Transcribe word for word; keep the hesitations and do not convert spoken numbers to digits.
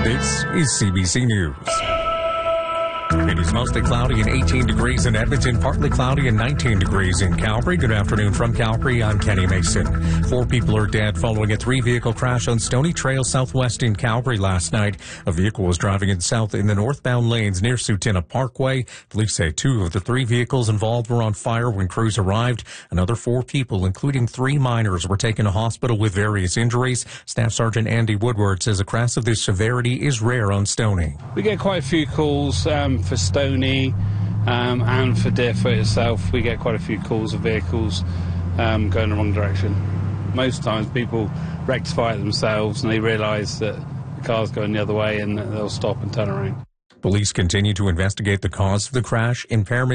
This is C B C News. It is mostly cloudy and eighteen degrees in Edmonton, partly cloudy and nineteen degrees in Calgary. Good afternoon from Calgary. I'm Kenny Mason. Four people are dead following a three-vehicle crash on Stony Trail Southwest in Calgary last night. A vehicle was driving in south in the northbound lanes near Sutina Parkway. Police say two of the three vehicles involved were on fire when crews arrived. Another four people, including three minors, were taken to hospital with various injuries. Staff Sergeant Andy Woodward says a crash of this severity is rare on Stony. We get quite a few calls um, for Stony um, and for Deerfoot itself. We get quite a few calls of vehicles um, going the wrong direction. Most times people rectify it themselves and they realise that the car's going the other way and they'll stop and turn around. Police continue to investigate the cause of the crash. Impairment